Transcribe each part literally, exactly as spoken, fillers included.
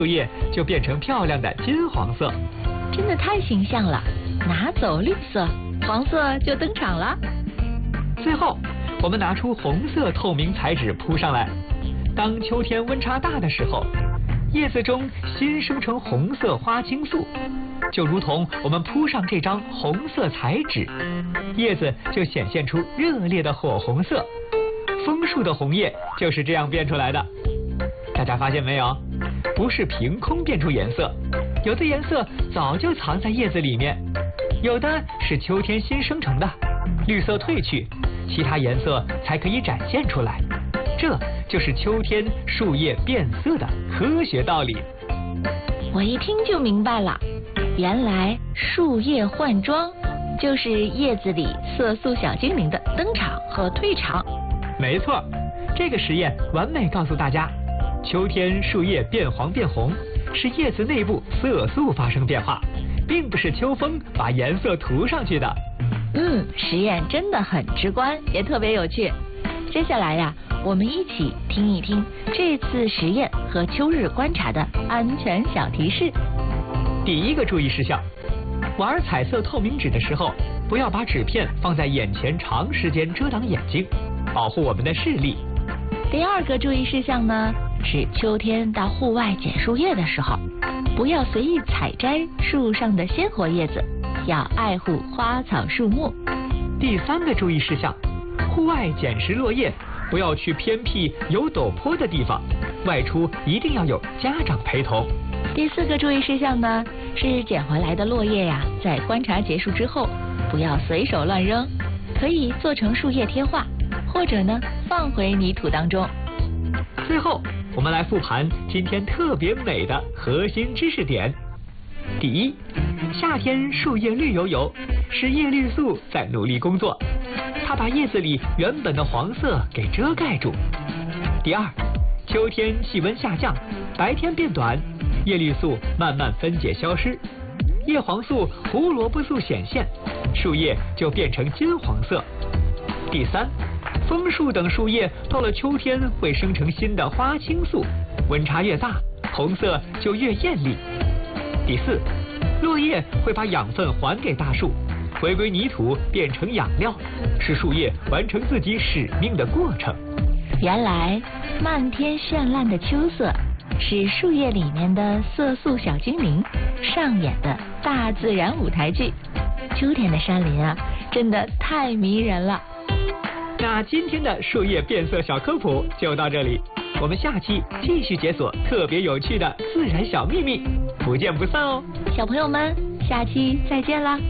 树叶就变成漂亮的金黄色。 真的太形象了，拿走绿色，黄色就登场了。 最后，我们拿出红色透明彩纸铺上来。当秋天温差大的时候，叶子中新生成红色花青素，就如同我们铺上这张红色彩纸，叶子就显现出热烈的火红色。枫树的红叶就是这样变出来的。大家发现没有？不是凭空变出颜色，有的颜色早就藏在叶子里面，有的是秋天新生成的，绿色褪去，其他颜色才可以展现出来。这就是秋天树叶变色的科学道理。 我一听就明白了，原来树叶换装就是叶子里色素小精灵的登场和退场。 没错，这个实验完美告诉大家，秋天树叶变黄变红是叶子内部色素发生变化，并不是秋风把颜色涂上去的。 嗯，实验真的很直观，也特别有趣。接下来呀，我们一起听一听这次实验和秋日观察的安全小提示。 第一个注意事项，玩彩色透明纸的时候，不要把纸片放在眼前长时间遮挡眼睛，保护我们的视力。 第二个注意事项呢，是秋天到户外捡树叶的时候，不要随意采摘树上的鲜活叶子，要爱护花草树木。 第三个注意事项，户外捡拾落叶，不要去偏僻有陡坡的地方，外出一定要有家长陪同。 第四个注意事项呢，是捡回来的落叶呀，在观察结束之后，不要随手乱扔，可以做成树叶贴画，或者呢放回泥土当中。 最后，我们来复盘今天特别美的核心知识点。第一，夏天树叶绿油油，是叶绿素在努力工作，它把叶子里原本的黄色给遮盖住。第二，秋天气温下降，白天变短，叶绿素慢慢分解消失，叶黄素、胡萝卜素显现，树叶就变成金黄色。第三，枫树等树叶到了秋天会生成新的花青素，温差越大，红色就越艳丽。第四，落叶会把养分还给大树，回归泥土变成养料，是树叶完成自己使命的过程。 原来漫天绚烂的秋色是树叶里面的色素小精灵上演的大自然舞台剧。秋天的山林啊，真的太迷人了。 那今天的树叶变色小科普就到这里，我们下期继续解锁特别有趣的自然小秘密，不见不散哦。 小朋友们，下期再见啦。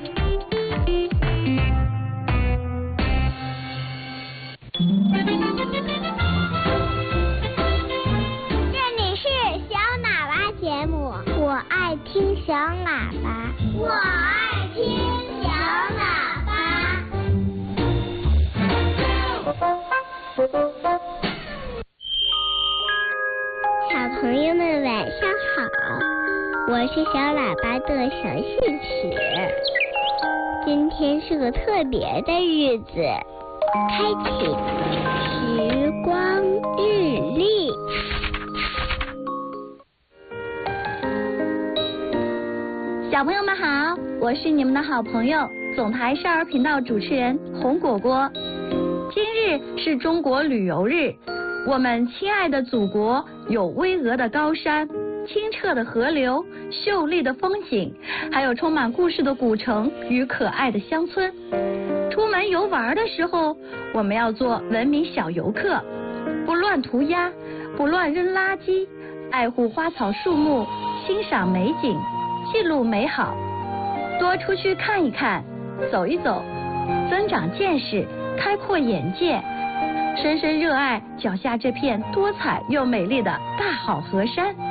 这里是小喇叭节目，我爱听小喇叭，我爱听小喇叭。小朋友们晚上好，我是小喇叭的小信使。今天是个特别的日子，开启时光日历。 小朋友们好，我是你们的好朋友总台少儿频道主持人红果果。今日是中国旅游日，我们亲爱的祖国有巍峨的高山、清澈的河流、秀丽的风景，还有充满故事的古城与可爱的乡村。出门游玩的时候，我们要做文明小游客，不乱涂鸦，不乱扔垃圾，爱护花草树木，欣赏美景，记录美好，多出去看一看，走一走，增长见识，开阔眼界，深深热爱脚下这片多彩又美丽的大好河山。